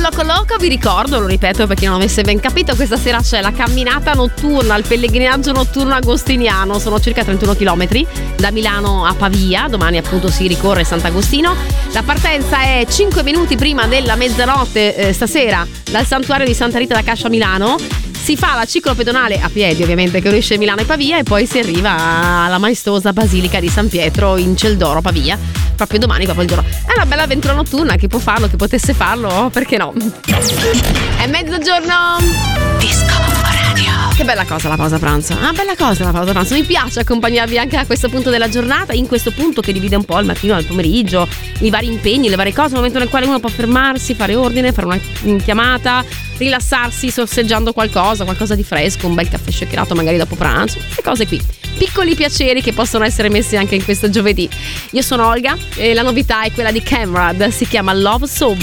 Loco Loco, vi ricordo, lo ripeto per chi non avesse ben capito, questa sera c'è la camminata notturna, il pellegrinaggio notturno agostiniano, sono circa 31 km da Milano a Pavia, domani appunto si ricorre Sant'Agostino, la partenza è 5 minuti prima della mezzanotte stasera dal santuario di Santa Rita da Cascia a Milano. Si fa la ciclopedonale a piedi, ovviamente, che unisce Milano e Pavia, e poi si arriva alla maestosa Basilica di San Pietro in Celdoro, Pavia, proprio domani, proprio il giorno. È una bella avventura notturna, chi può farlo, chi potesse farlo, perché no? È mezzogiorno. Disco Radio. Che bella cosa la pausa pranzo. Ah, bella cosa la pausa pranzo. Mi piace accompagnarvi anche a questo punto della giornata, in questo punto che divide un po' il mattino dal pomeriggio, i vari impegni, le varie cose, un momento nel quale uno può fermarsi, fare ordine, fare una chiamata, rilassarsi sorseggiando qualcosa di fresco, un bel caffè shakerato magari dopo pranzo, queste cose qui, piccoli piaceri che possono essere messi anche in questo giovedì. Io sono Olga e la novità è quella di Camrad, si chiama Love Sober.